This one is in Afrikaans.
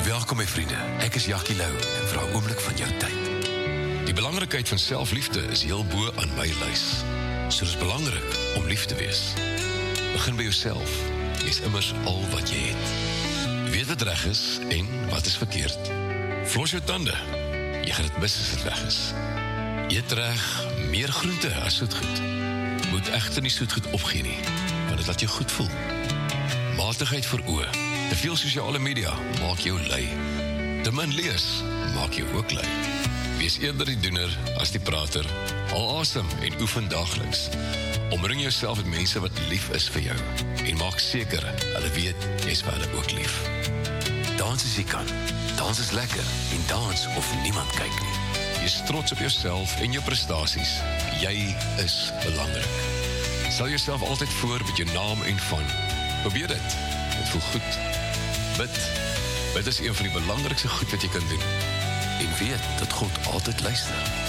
Welkom my vriende, ek is Jackie Lou en vir 'n oomblik van jou tyd. Die belangrikheid van selfliefde is heel bo aan my lys. So dis belangrik om lief te wees. Begin by jouself, jy is immers al wat jy het. Weet wat reg is en wat is verkeerd. Flos jou tande, jy gaan dit mis as dit weg is. Eet reg, meer groente as soetgoed. Moet egter nie soetgoed opgee nie, want dit laat jou goed voel. Matigheid vir oë. Te veel sosiale media maak jou lui. Te min lees maak jou ook lui. Wees eerder die doener as die prater. Haal asem en oefen daagliks. Omring jouself met mense wat lief is vir jou. En maak seker, hulle weet, jy is vir hulle ook lief. Dans as jy kan. Dans is lekker. En dans of niemand kyk nie. Jy is trots op jouself en jou prestasies. Jy is belangrik. Stel jouself altyd voor met jou naam en van. Probeer dit. Dit voel goed. Bid. Bid is een van die belangrikste goed wat jy kan doen. En weet dat God altyd luister.